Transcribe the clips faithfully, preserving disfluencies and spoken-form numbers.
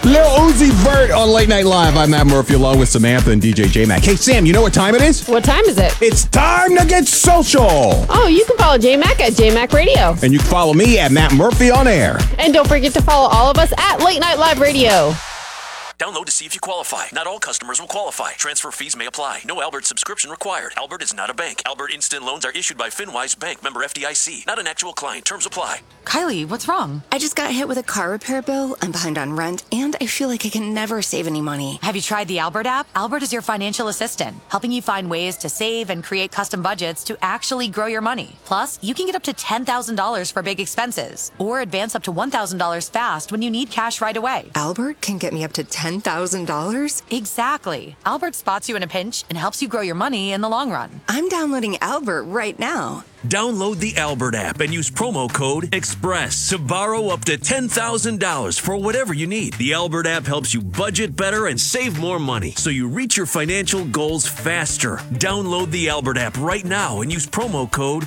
Lil Uzi Vert on Late Night Live. I'm Matt Murphy along with Samantha and D J J-Mac. Hey, Sam, you know what time it is? What time is it? It's time to get social. Oh, you can follow J-Mac at J-Mac Radio. And you can follow me at Matt Murphy on air. And don't forget to follow all of us at Late Night Live Radio. Download to see if you qualify. Not all customers will qualify. Transfer fees may apply. No Albert subscription required. Albert is not a bank. Albert Instant Loans are issued by FinWise Bank, member F D I C. Not an actual client. Terms apply. Kylie, what's wrong? I just got hit with a car repair bill. I'm behind on rent, and I feel like I can never save any money. Have you tried the Albert app? Albert is your financial assistant, helping you find ways to save and create custom budgets to actually grow your money. Plus, you can get up to ten thousand dollars for big expenses, or advance up to one thousand dollars fast when you need cash right away. Albert can get me up to ten thousand dollars? Exactly. Albert spots you in a pinch and helps you grow your money in the long run. I'm downloading Albert right now. Download the Albert app and use promo code EXPRESS to borrow up to ten thousand dollars for whatever you need. The Albert app helps you budget better and save more money so you reach your financial goals faster. Download the Albert app right now and use promo code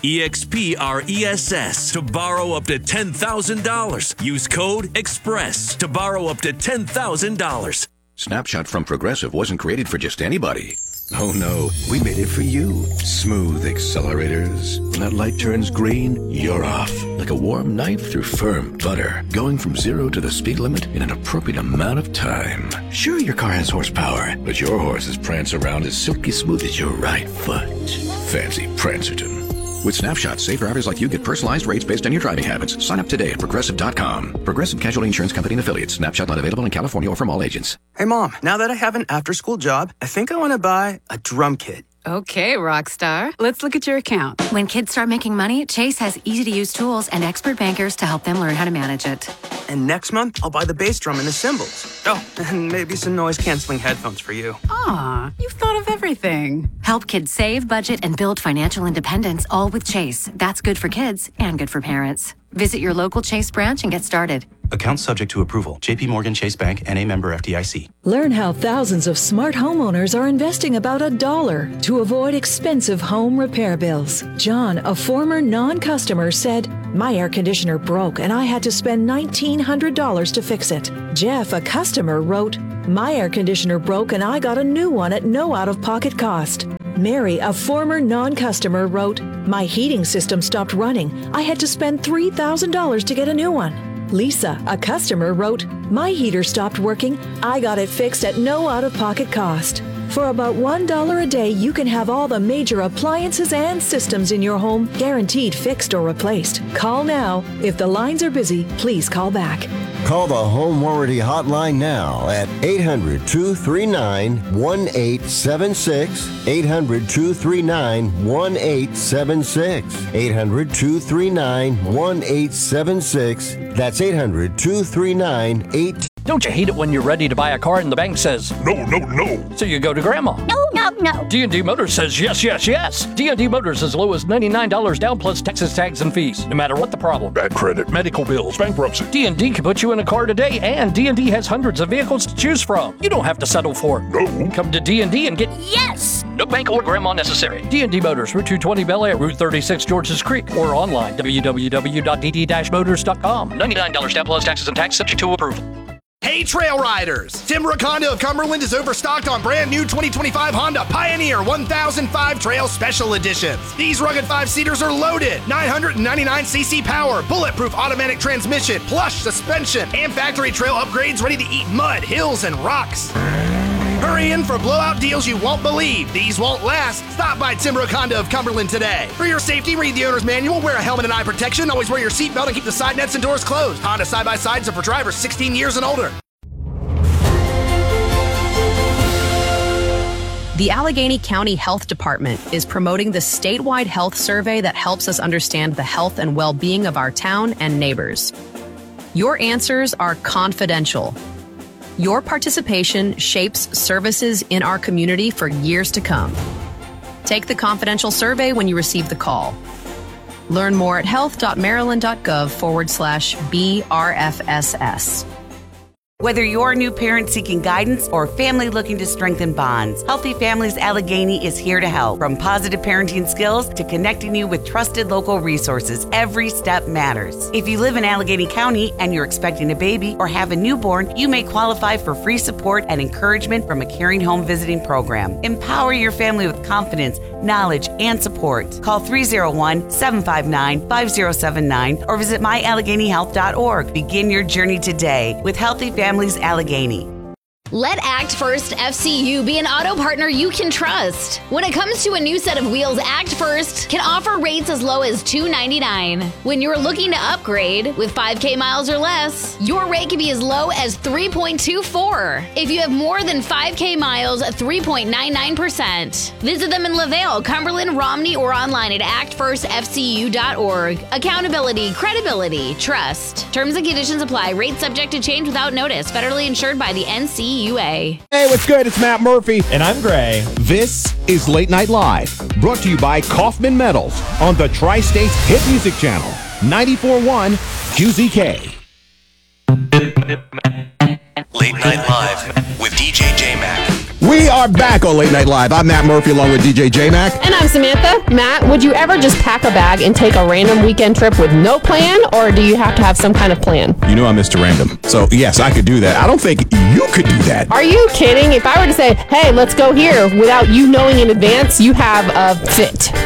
EXPRESS to borrow up to ten thousand dollars. Use code EXPRESS to borrow up to ten thousand dollars. Snapshot from Progressive wasn't created for just anybody. Oh no, we made it for you. Smooth accelerators. When that light turns green, you're off. Like a warm knife through firm butter. Going from zero to the speed limit in an appropriate amount of time. Sure, your car has horsepower, but your horses prance around as silky smooth as your right foot. Fancy Prancerton. With Snapshot, safe drivers like you get personalized rates based on your driving habits. Sign up today at Progressive dot com. Progressive Casualty Insurance Company and Affiliates. Snapshot not available in California or from all agents. Hey, Mom, now that I have an after-school job, I think I want to buy a drum kit. Okay, Rockstar. Let's look at your account. When kids start making money, Chase has easy-to-use tools and expert bankers to help them learn how to manage it. And next month, I'll buy the bass drum and the cymbals. Oh, and maybe some noise-canceling headphones for you. Aw, you've thought of everything. Help kids save, budget, and build financial independence, all with Chase. That's good for kids and good for parents. Visit your local Chase branch and get started. Account subject to approval. J P Morgan Chase Bank and a member F D I C. Learn how thousands of smart homeowners are investing about a dollar to avoid expensive home repair bills. John, a former non-customer, said, "My air conditioner broke and I had to spend nineteen hundred dollars to fix it." Jeff, a customer, wrote, "My air conditioner broke and I got a new one at no out-of-pocket cost." Mary, a former non-customer, wrote, "My heating system stopped running. I had to spend three thousand dollars to get a new one." Lisa, a customer, wrote, "My heater stopped working. I got it fixed at no out-of-pocket cost." For about one dollar a day, you can have all the major appliances and systems in your home guaranteed fixed or replaced. Call now. If the lines are busy, please call back. Call the Home Warranty Hotline now at eight hundred, two three nine, one eight seven six, eight hundred, two three nine, one eight seven six, eight hundred, two three nine, one eight seven six. That's eight hundred, two three nine, eight. Don't you hate it when you're ready to buy a car and the bank says, "No, no, no." So you go to Grandma. No, no, no. D and D Motors says, "Yes, yes, yes." D and D Motors as low as ninety-nine dollars down plus Texas tags and fees. No matter what the problem. Bad credit, medical bills, bankruptcy. D and D can put you in a car today, and D and D has hundreds of vehicles to choose from. You don't have to settle for it. No. Come to D and D and get yes. No bank or Grandma necessary. D and D Motors, Route two twenty Bel Air, Route thirty-six Georges Creek, or online, w w w dot d d dash motors dot com. ninety-nine dollars down plus taxes and tax subject to approval. Hey trail riders! Tim Racondo of Cumberland is overstocked on brand new twenty twenty-five Honda Pioneer one thousand five Trail Special Editions. These rugged five-seaters are loaded. nine hundred ninety-nine c c power, bulletproof automatic transmission, plush suspension, and factory trail upgrades ready to eat mud, hills, and rocks. Hurry in for blowout deals you won't believe. These won't last. Stop by Tim Racondo of Cumberland today. For your safety, read the owner's manual, wear a helmet and eye protection, always wear your seatbelt, and keep the side nets and doors closed. Honda side-by-sides are for drivers sixteen years and older. The Allegheny County Health Department is promoting the statewide health survey that helps us understand the health and well-being of our town and neighbors. Your answers are confidential. Your participation shapes services in our community for years to come. Take the confidential survey when you receive the call. Learn more at health dot maryland dot gov forward slash B R F S S. Whether you're a new parent seeking guidance or a family looking to strengthen bonds, Healthy Families Allegheny is here to help. From positive parenting skills to connecting you with trusted local resources, every step matters. If you live in Allegheny County and you're expecting a baby or have a newborn, you may qualify for free support and encouragement from a caring home visiting program. Empower your family with confidence, knowledge, and support. Call three oh one, seven five nine, five oh seven nine or visit my allegheny health dot org. Begin your journey today with Healthy Families Allegheny. Let Act First F C U be an auto partner you can trust. When it comes to a new set of wheels, Act First can offer rates as low as two ninety-nine. When you're looking to upgrade with five K miles or less, your rate can be as low as three point two four. If you have more than five K miles, three point nine nine percent. Visit them in LaVale, Cumberland, Romney, or online at act first f c u dot org. Accountability, credibility, trust. Terms and conditions apply. Rates subject to change without notice. Federally insured by the N C U A. Hey, what's good? It's Matt Murphy. And I'm Gray. This is Late Night Live, brought to you by Kaufman Metals on the Tri-States Hit Music Channel, ninety-four point one Q Z K. Late Night Live with D J J-Mac. We are back on Late Night Live. I'm Matt Murphy along with D J J-Mac. And I'm Samantha. Matt, would you ever just pack a bag and take a random weekend trip with no plan, or do you have to have some kind of plan? You know I'm Mister Random, so yes, I could do that. I don't think you could do that. Are you kidding? If I were to say, hey, let's go here, without you knowing in advance, you have a fit.